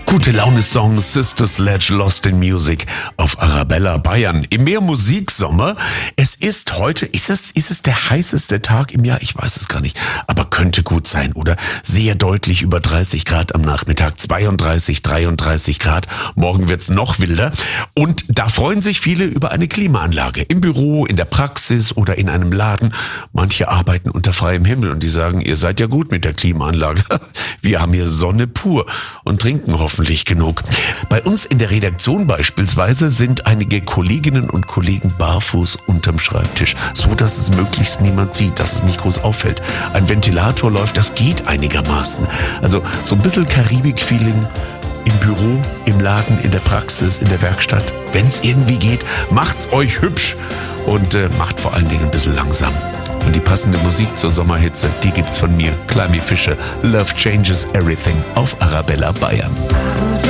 Gute Laune-Song Sister Sledge Lost in Music auf Arabella Bayern. Im Meermusik-Sommer. Es ist heute, ist es der heißeste Tag im Jahr? Ich weiß es gar nicht. Aber könnte gut sein, oder? Sehr deutlich über 30 Grad am Nachmittag. 32, 33 Grad. Morgen wird's noch wilder. Und da freuen sich viele über eine Klimaanlage. Im Büro, in der Praxis oder in einem Laden. Manche arbeiten unter freiem Himmel und die sagen, ihr seid ja gut mit der Klimaanlage. Wir haben hier Sonne pur und trinken hoffentlich genug. Bei uns in der Redaktion beispielsweise sind einige Kolleginnen und Kollegen barfuß unterm Schreibtisch, so dass es möglichst niemand sieht, dass es nicht groß auffällt. Ein Ventilator läuft, das geht einigermaßen. Also so ein bisschen Karibik-Feeling im Büro, im Laden, in der Praxis, in der Werkstatt. Wenn es irgendwie geht, macht's euch hübsch und macht vor allen Dingen ein bisschen langsam. Und die passende Musik zur Sommerhitze, die gibt's von mir, Climby Fisher, Love Changes Everything auf Arabella Bayern.